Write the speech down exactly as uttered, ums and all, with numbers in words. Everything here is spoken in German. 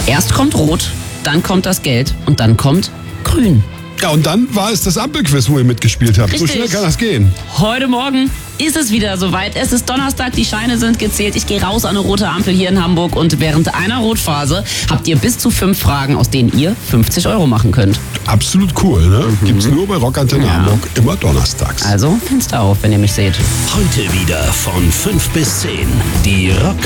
Erst kommt Rot, dann kommt das Geld und dann kommt Grün. Ja, und dann war es das Ampelquiz, wo ihr mitgespielt habt. Richtig. So schnell kann das gehen. Heute Morgen ist es wieder soweit. Es ist Donnerstag, die Scheine sind gezählt. Ich gehe raus an eine rote Ampel hier in Hamburg und während einer Rotphase habt ihr bis zu fünf Fragen, aus denen ihr fünfzig Euro machen könnt. Absolut cool, ne? Mhm. Gibt's nur bei Rockantenne Ja. Hamburg, immer donnerstags. Also Fenster auf, wenn ihr mich seht. Heute wieder von fünf bis zehn. Die Rock